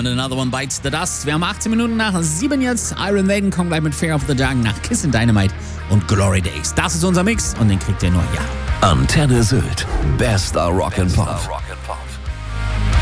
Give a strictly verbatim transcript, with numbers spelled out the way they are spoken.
und Another One Bites the Dust. Wir haben achtzehn Minuten nach sieben jetzt. Iron Maiden kommen gleich mit Fear of the Dark nach Kiss and Dynamite und Glory Days. Das ist unser Mix und den kriegt ihr nur hier. Antenne Sylt. Bester Rock'n'Pop.